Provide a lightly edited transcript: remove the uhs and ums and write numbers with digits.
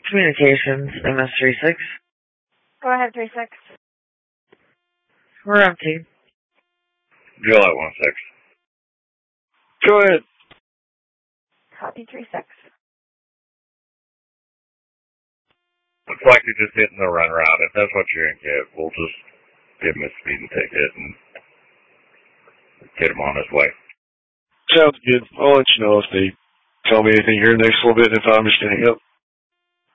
Communications, MS36. Go ahead, 36. We're empty. July 16. Go ahead. Copy, 36. Looks like you're just hitting the run route. If that's what you're going to get, we'll just give him a speeding ticket and get him on his way. Sounds good. I'll let you know if they tell me anything here in the next little bit, and if I'm just going to hang up.